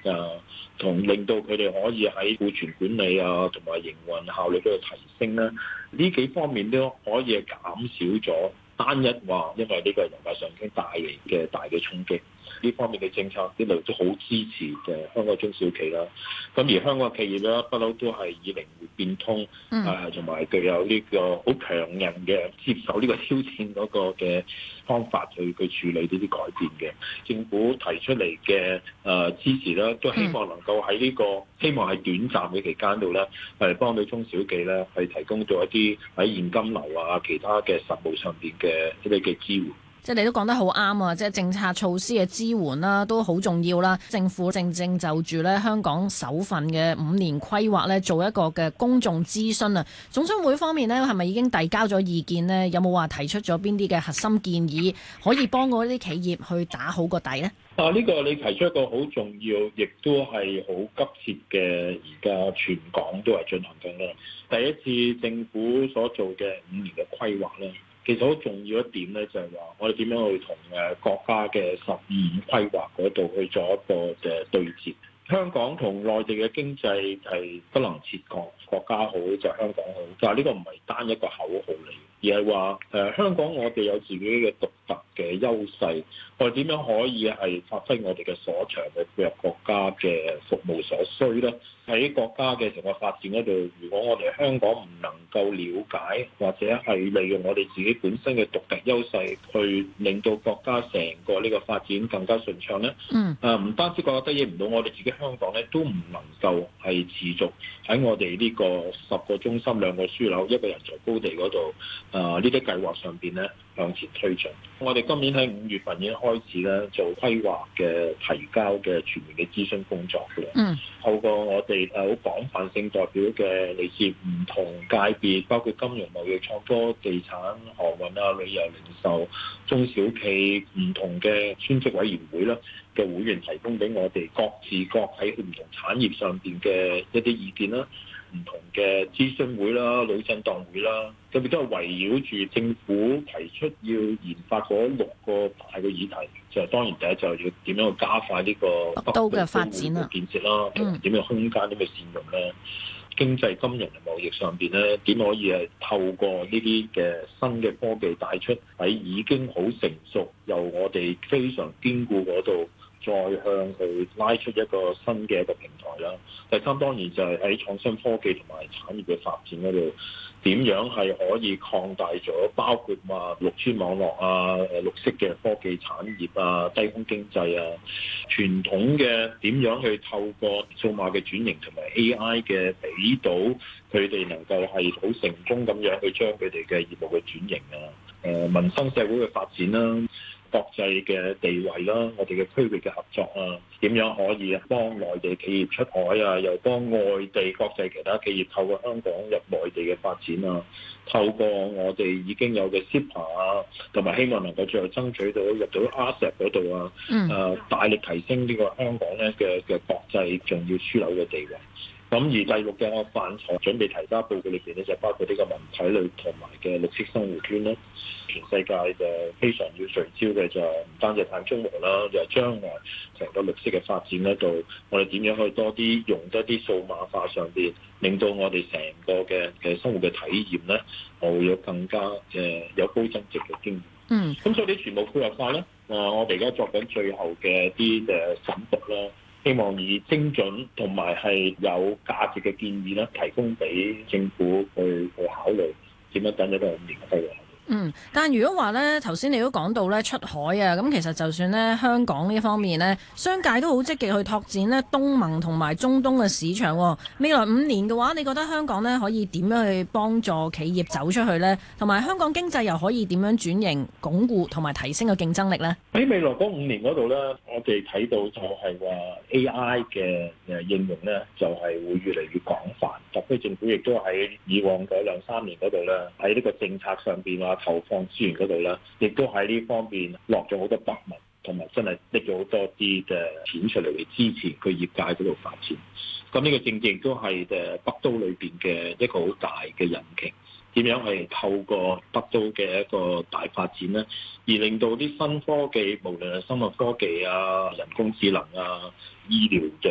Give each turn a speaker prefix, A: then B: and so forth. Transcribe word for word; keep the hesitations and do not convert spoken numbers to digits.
A: 啊，同令到佢哋可以喺庫存管理啊同埋營運效率都度提升咧，呢幾方面都可以係減少咗單一話因為呢個油價上升帶嚟嘅大嘅衝擊。呢方面嘅政策一路都好支持嘅香港中小企啦。咁而香港企業咧，不嬲都係以靈活變通，誒同埋具有呢個好強韌嘅接受呢個挑戰嗰個嘅方法去去處理呢啲改變嘅。政府提出嚟嘅誒支持咧，都希望能夠喺呢個希望係短暫嘅期間度咧，係幫到中小企咧，係提供到一啲喺現金流啊、其他嘅實務上邊嘅一啲嘅支援。
B: 即係你都講得好啱啊！即係政策措施嘅支援啦，都好重要啦。政府正正就住咧香港首份嘅五年規劃咧，做一個嘅公眾諮詢啊。總商會方面呢，係咪已經遞交咗意見呢？有冇話提出咗邊啲嘅核心建議，可以幫嗰啲企業去打好個底呢？
A: 啊！呢個你提出一個好重要，亦都係好急切嘅，而家全港都係進行緊啦。第一次政府所做嘅五年嘅規劃咧。其實好重要一點咧，就係話我哋點樣去同誒國家嘅十二五規劃嗰度去做一個嘅對接。香港同內地嘅經濟係不能切割，國家好就香港好，但係呢個唔係單一個口號嚟，而係話誒香港我哋有自己嘅獨特嘅優勢，我哋點樣可以係發揮我哋嘅所長去配合國家嘅服務所需咧？喺國家嘅成個發展嗰度，如果我哋香港唔能夠了解或者係利用我哋自己本身嘅獨特優勢，去令到國家成個呢個發展更加順暢咧，嗯，啊唔單止國家得益唔到，我哋自己香港咧都唔能夠係持續喺我哋呢個十個中心兩個樞紐一個人才高地嗰度，啊呢啲計劃上邊咧向前推進。我哋今年喺五月份已經開始咧做規劃嘅提交嘅全面嘅諮詢工作嘅，嗯，透過我哋誒好廣泛性代表嘅嚟自唔同界別，包括金融、貿易、創科、地產、航運啊、旅遊、零售、中小企唔同嘅專職委員會啦嘅會員，提供俾我哋各自各喺唔同產業上邊嘅一啲意見啦。唔同嘅諮詢會啦、腦震盪會啦，特別都係圍繞住政府提出要研發嗰六個大嘅議題，就係當然第一就係要點樣去加快呢個
B: 北都嘅發展啊，
A: 建設啦，同埋點樣空間點樣善用咧，經濟、金融同貿易上邊咧，點可以係透過呢啲嘅新嘅科技帶出喺已經好成熟，由我哋非常堅固嗰度，再向佢拉出一個新嘅一個平台啦。第三當然就係喺創新科技同埋產業嘅發展嗰度，點樣係可以擴大咗，包括話六 G 網絡啊、誒綠色嘅科技產業啊、低空經濟啊，傳統嘅點樣去透過數碼嘅轉型同埋 A I 嘅俾到佢哋能夠係好成功咁樣去將佢哋嘅業務嘅轉型啊、誒民生社會嘅發展啦、國際嘅地位啦，我哋嘅區域嘅合作啊，點樣可以幫內地企業出海啊，又幫外地國際其他企業透過香港入內地嘅發展啊，透過我哋已經有嘅 C I P A 啊，同埋希望能夠最後爭取到入到 A S E A N 嗰度啊，誒大力提升呢個香港咧嘅嘅國際重要樞紐嘅地位。咁而第六嘅我範疇準備提交報告裏邊咧，就包括呢個文體類同埋嘅綠色生活圈啦。全世界就非常要聚焦嘅就唔單止碳中和啦，就係將來成個綠色嘅發展嗰度，我哋點樣可以多啲用多啲數碼化上邊，令到我哋成個嘅嘅生活嘅體驗咧，會有更加嘅有高增值嘅經驗。嗯，咁所以你全部配合晒咧，啊，我哋而家作緊最後嘅啲嘅審讀啦。希望以精準同埋係有價值嘅建議咧，提供俾政府去去考慮點樣等一個五年嘅計劃。
B: 嗯，但係如果話咧，頭先你都講到咧出海啊，咁其實就算咧香港呢方面咧，商界都好積極去拓展咧東盟同埋中東嘅市場。未來五年嘅話，你覺得香港咧可以點樣去幫助企業走出去咧？同埋香港經濟又可以點樣轉型、鞏固同埋提升嘅競爭力咧？
A: 喺未來嗰五年嗰度咧，我哋睇到就係話 A I 嘅誒應用咧，就係會越嚟越廣泛。特區政府亦都喺以往嗰兩三年嗰度咧，喺呢個政策上邊啊，投放資源嗰度咧，亦都喺呢方面落咗好多筆墨，同埋真係搦咗好多啲嘅錢出嚟嚟支持佢業界嗰度發展。咁呢個正正亦都係誒北都裏邊嘅一個好大嘅引擎。點樣係透過北都嘅一個大發展咧，而令到啲新科技，無論係生物科技啊、人工智能啊、醫療嘅